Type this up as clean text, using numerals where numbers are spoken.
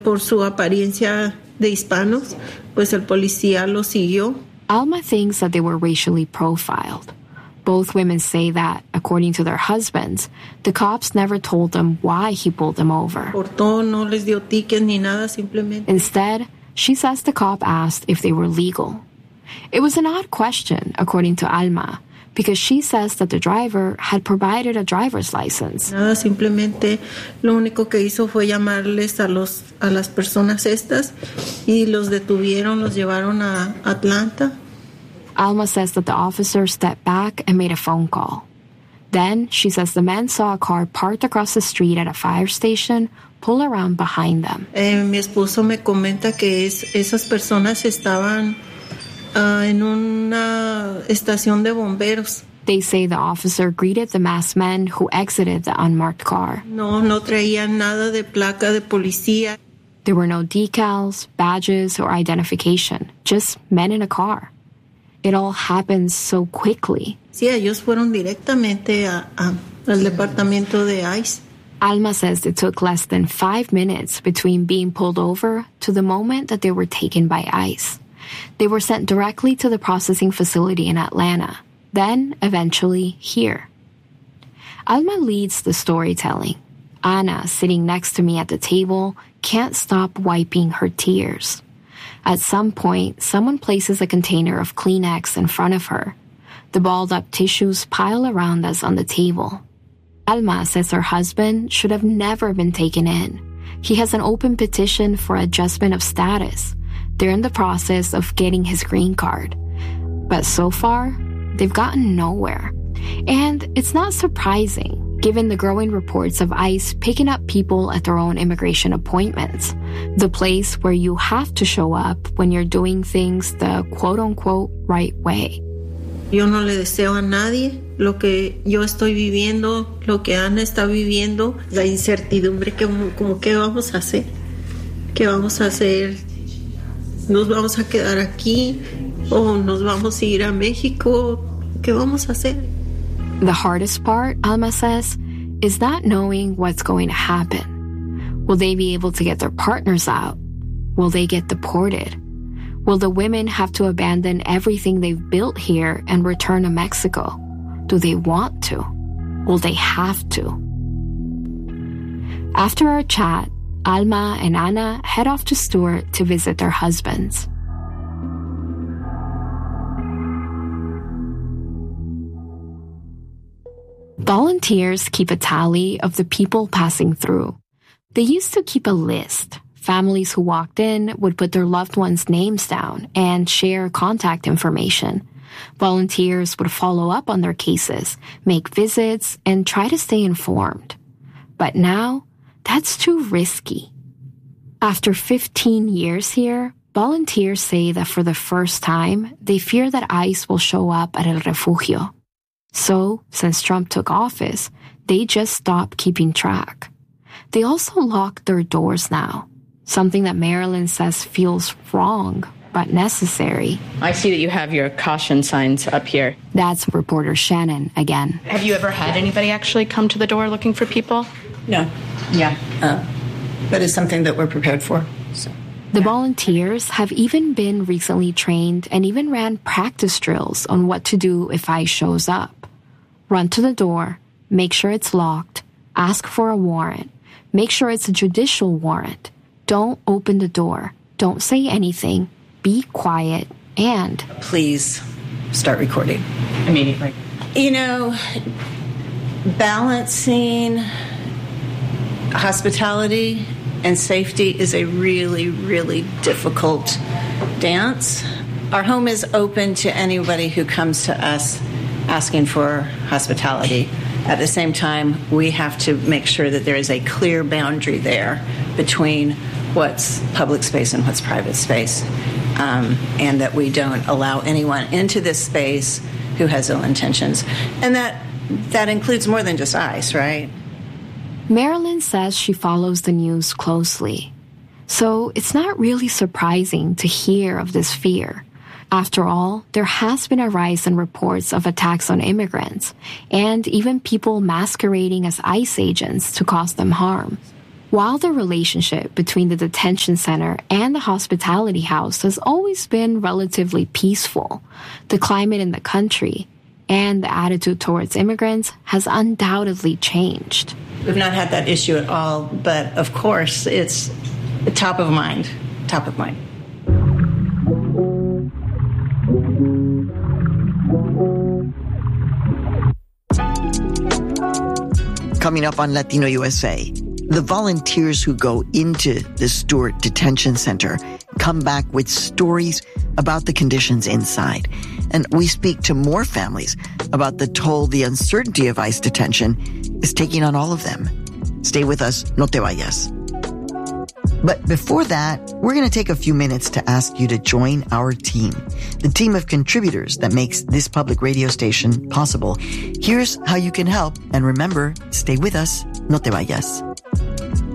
Por su apariencia de hispanos, pues el policía los siguió. Alma thinks that they were racially profiled. Both women say that, according to their husbands, the cops never told them why he pulled them over. Portó, no les dio tickets ni nada, simplemente. Instead, she says the cop asked if they were legal. It was an odd question, according to Alma, because she says that the driver had provided a driver's license. Nada, simplemente lo único que hizo fue llamarles a las personas estas y los detuvieron, los llevaron a Atlanta. Alma says that the officer stepped back and made a phone call. Then, she says the men saw a car parked across the street at a fire station pull around behind them. Mi esposo me comenta que esas personas estaban en una estación de bomberos. They say the officer greeted the masked men who exited the unmarked car. No traían nada de placa de policía. There were no decals, badges, or identification, just men in a car. It all happened so quickly. Sí, ellos fueron directamente al departamento de ICE. Alma says it took less than 5 minutes between being pulled over to the moment that they were taken by ICE. They were sent directly to the processing facility in Atlanta, then eventually here. Alma leads the storytelling. Ana, sitting next to me at the table, can't stop wiping her tears. At some point, someone places a container of Kleenex in front of her. The balled-up tissues pile around us on the table. Alma says her husband should have never been taken in. He has an open petition for adjustment of status. They're in the process of getting his green card. But so far, they've gotten nowhere. And it's not surprising, given the growing reports of ICE picking up people at their own immigration appointments, the place where you have to show up when you're doing things the quote-unquote right way. Yo no le deseo a nadie lo que yo estoy viviendo, lo que Ana está viviendo, la incertidumbre que como qué vamos a hacer. ¿Qué vamos a hacer? ¿Nos vamos a quedar aquí o nos vamos a ir a México? ¿Qué vamos a hacer? The hardest part, Alma says, is not knowing what's going to happen. Will they be able to get their partners out? Will they get deported? Will the women have to abandon everything they've built here and return to Mexico? Do they want to? Will they have to? After our chat, Alma and Ana head off to Stuart to visit their husbands. Volunteers keep a tally of the people passing through. They used to keep a list. Families who walked in would put their loved ones' names down and share contact information. Volunteers would follow up on their cases, make visits, and try to stay informed. But now, that's too risky. After 15 years here, volunteers say that for the first time, they fear that ICE will show up at El Refugio. So, since Trump took office, they just stopped keeping track. They also lock their doors now, something that Marilyn says feels wrong but necessary. I see that you have your caution signs up here. That's reporter Shannon again. Have you ever had anybody actually come to the door looking for people? No. Yeah. But it's something that we're prepared for. So. The volunteers have even been recently trained and even ran practice drills on what to do if ICE shows up. Run to the door, make sure it's locked, ask for a warrant, make sure it's a judicial warrant. Don't open the door. Don't say anything. Be quiet and... Please start recording. Immediately. You know, balancing hospitality and safety is a really, really difficult dance. Our home is open to anybody who comes to us asking for hospitality. At the same time, we have to make sure that there is a clear boundary there between what's public space and what's private space, and that we don't allow anyone into this space who has ill intentions. And that includes more than just ICE, right? Marilyn says she follows the news closely. So it's not really surprising to hear of this fear. After all, there has been a rise in reports of attacks on immigrants, and even people masquerading as ICE agents to cause them harm. While the relationship between the detention center and the hospitality house has always been relatively peaceful, the climate in the country and the attitude towards immigrants has undoubtedly changed. We've not had that issue at all, but of course it's top of mind. Coming up on Latino USA, the volunteers who go into the Stewart Detention Center come back with stories about the conditions inside. And we speak to more families about the toll the uncertainty of ICE detention is taking on all of them. Stay with us, no te vayas. But before that, we're going to take a few minutes to ask you to join our team, the team of contributors that makes this public radio station possible. Here's how you can help. And remember, stay with us, no te vayas.